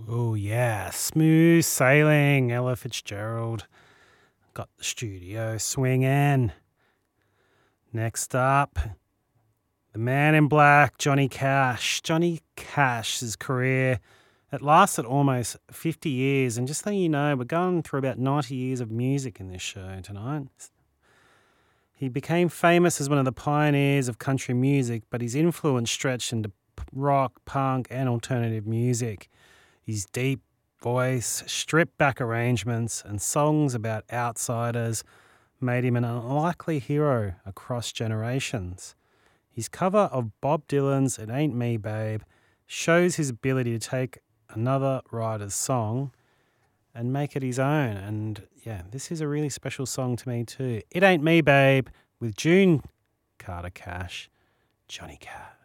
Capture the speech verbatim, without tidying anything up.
Oh, yeah. Smooth Sailing, Ella Fitzgerald. Got the studio swinging. Next up, the man in black, Johnny Cash. Johnny Cash's career, it lasted almost fifty years. And just so you know, we're going through about ninety years of music in this show tonight. He became famous as one of the pioneers of country music, but his influence stretched into rock, punk, and alternative music. His deep voice, stripped-back arrangements, and songs about outsiders made him an unlikely hero across generations. His cover of Bob Dylan's It Ain't Me, Babe shows his ability to take another writer's song and make it his own. And yeah, this is a really special song to me too. It Ain't Me, Babe, with June Carter Cash, Johnny Cash.